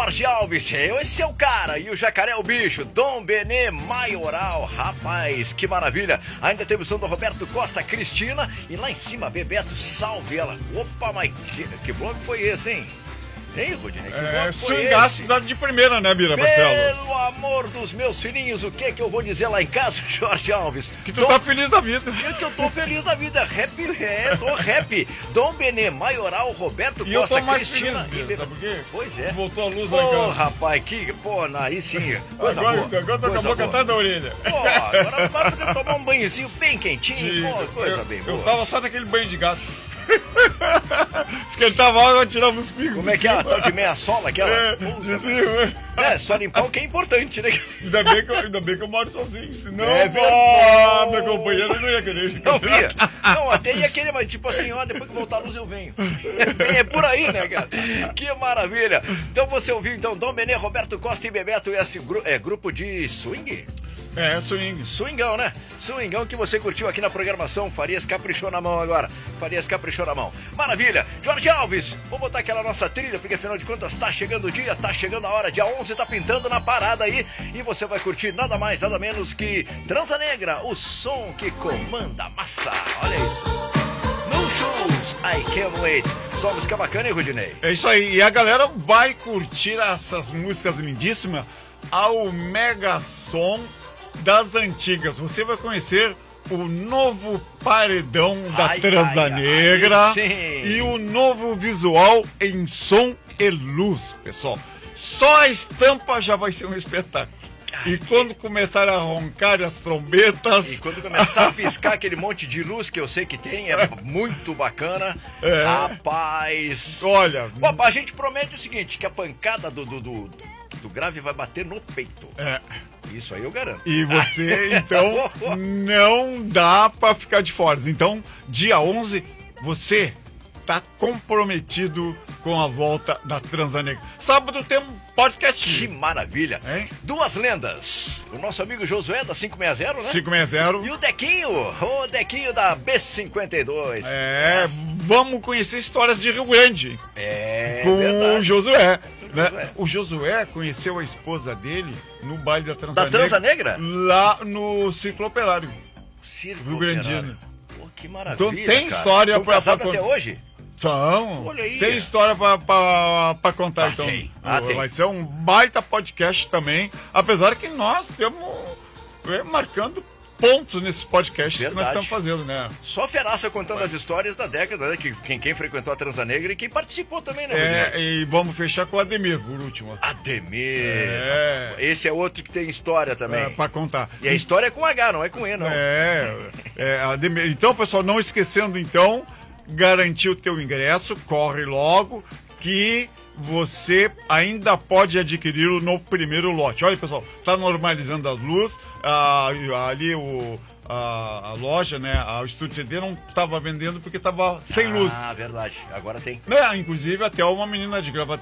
Jorge Alves, esse é o cara, e o jacaré é o bicho, Dom Benê Maioral, rapaz, que maravilha. Ainda temos o som do Roberto Costa, Cristina, e lá em cima, Bebeto, salve ela. Opa, mas que bloco foi esse, hein? Hein, Rudinei? Swingaço de primeira, né, Bira Barcelos? Pelo amor dos meus filhinhos, o que eu vou dizer lá em casa, Jorge Alves? Que tu tá feliz da vida. Que eu tô feliz da vida, tô rap. Dom Benê Maioral, Roberto e Costa, eu tô mais Cristina. feliz, sabe por quê? Pois é. Voltou a luz lá em casa. Pô, rapaz, aí sim, coisa agora, boa. Agora tô com a boca atrás da orelha. Pô, agora vai poder tomar um banhozinho bem quentinho, pô, coisa bem boa. Eu tava só daquele banho de gato. Esquentava água, eu tirava os pingos. Como é que é? A tal de meia sola aquela? Só limpar o que é importante, né? Ainda bem que eu moro sozinho. Senão, minha companheira não ia querer. Não, até ia querer, mas tipo assim, ó, depois que voltar a luz eu venho. É por aí, né, cara? Que maravilha. Então você ouviu, então, Dom Benê, Roberto Costa e Bebeto, esse grupo de swing? É, swing. Swingão, né? Swingão que você curtiu aqui na programação. Farias caprichou na mão agora. Farias caprichou na mão. Maravilha. Jorge Alves, vou botar aquela nossa trilha, porque afinal de contas tá chegando o dia, tá chegando a hora. Dia 11 tá pintando na parada aí. E você vai curtir nada mais, nada menos que Transa Negra, o som que comanda a massa. Olha isso. No shows, I can't wait. Só música bacana, hein, Rudinei? É isso aí. E a galera vai curtir essas músicas lindíssimas ao Mega Som das antigas. Você vai conhecer o novo paredão da Transa Negra e o novo visual em som e luz, pessoal. Só a estampa já vai ser um espetáculo. E quando começar a roncar as trombetas... E quando começar a piscar aquele monte de luz que eu sei que tem, é muito bacana. Rapaz... Olha... Bom, a gente promete o seguinte, que a pancada do grave vai bater no peito. Isso aí eu garanto. E você, então, não dá pra ficar de fora. Então, dia 11, você tá comprometido com a volta da Transa Negra. Sábado tem um podcast. Que maravilha. Hein? Duas lendas. O nosso amigo Josué da 560, né? 560. E o Dequinho da B52. Vamos conhecer histórias de Rio Grande. Com verdade. o Josué. Né? O Josué conheceu a esposa dele no baile da Transa Negra. Da Transa Negra? Lá no Ciclo Operário. Rio Grandino. Pô, que maravilha. Então tem história pra contar. Até hoje? Então, olha aí. Tem história pra contar, então. Tem. Vai ser um baita podcast também. Apesar que nós estamos marcando pontos nesses podcasts que nós estamos fazendo, né? Só feraça contando as histórias da década, né? Quem frequentou a Transa Negra e quem participou também, né? E vamos fechar com o Ademir, por último. Ademir. Esse é outro que tem história também. Pra contar. E a história é com H, não é com E, não. Ademir. Então, pessoal, não esquecendo, então, garantir o teu ingresso, corre logo, que você ainda pode adquiri-lo no primeiro lote. Olha, pessoal, tá normalizando as luzes, ali a loja, né, o Estúdio CD não estava vendendo porque estava sem luz. Verdade, agora tem. Inclusive até uma menina de Gravataí